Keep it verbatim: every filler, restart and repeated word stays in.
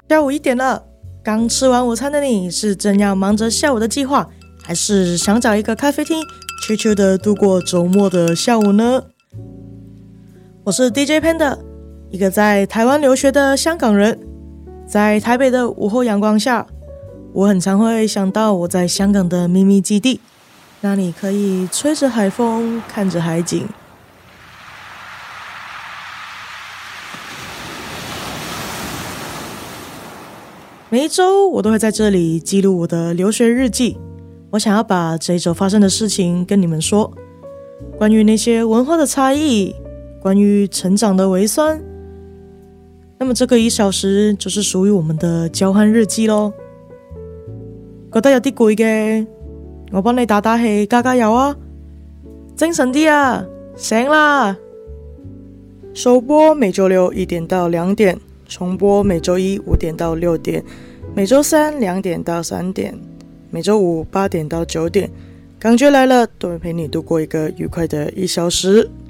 下午一点了，刚吃完午餐的你是正要忙着下午的计划，还是想找一个咖啡厅悄悄的度过周末的下午呢？我是 D J Panda， 一个在台湾留学的香港人。在台北的午后阳光下，我很常会想到我在香港的秘密基地，那里可以吹着海风，看着海景。每一周我都会在这里记录我的留学日记，我想要把这一周发生的事情跟你们说，关于那些文化的差异，关于成长的微酸。那么这个一小时就是属于我们的交换日记咯。覺得有啲攰嘅，我幫你打打氣，加加油啊！精神啲啊，醒啦！首播每周六一點到兩點，重播每周一五點到六點，每周三兩點到三點，每周五八點到九點。感覺來了，都會陪你度過一個愉快的一小時。